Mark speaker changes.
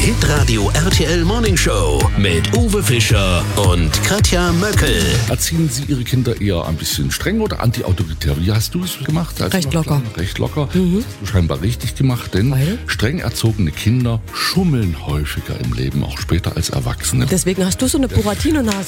Speaker 1: Hitradio RTL Morning Show mit Uwe Fischer und Katja Möckel.
Speaker 2: Erziehen Sie Ihre Kinder eher ein bisschen streng oder anti-autoritär? Wie hast du es gemacht?
Speaker 3: Recht locker.
Speaker 2: Recht locker. Das hast du scheinbar richtig gemacht, denn
Speaker 3: Weil?
Speaker 2: streng erzogene Kinder schummeln häufiger im Leben, auch später als Erwachsene.
Speaker 3: Deswegen hast du so eine Buratino-Nase.